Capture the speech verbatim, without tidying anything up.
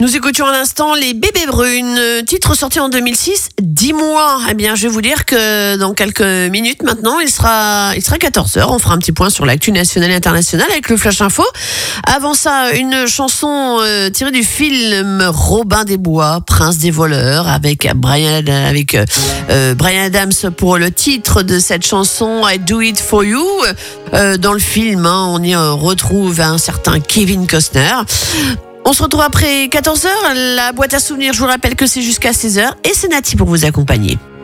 Nous écoutions à l'instant les Bébés Brunes, titre sorti en deux mille six, Dis-moi. Eh bien, je vais vous dire que dans quelques minutes maintenant, il sera, il sera quatorze heures. On fera un petit point sur l'actu nationale et internationale avec le Flash Info. Avant ça, une chanson euh, tirée du film Robin des Bois, Prince des voleurs, avec Brian, avec euh, Brian Adams pour le titre de cette chanson I Do It For You. Euh, dans le film, hein, on y retrouve un certain Kevin Costner. On se retrouve après quatorze heures. La boîte à souvenirs, je vous rappelle que c'est jusqu'à seize heures et c'est Nati pour vous accompagner.